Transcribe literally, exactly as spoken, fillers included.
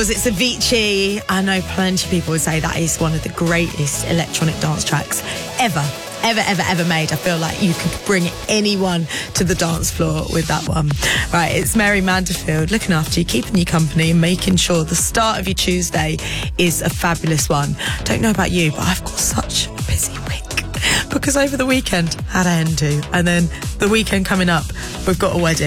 course, it's Avicii. I know plenty of people would say that is one of the greatest electronic dance tracks ever. Ever, ever, ever made. I feel like you could bring anyone to the dance floor with that one. Right, it's Mary Manderfield looking after you, keeping you company and making sure the start of your Tuesday is a fabulous one. Don't know about you, but I've got such a busy week because over the weekend I had a hen do, and then the weekend coming up we've got a wedding.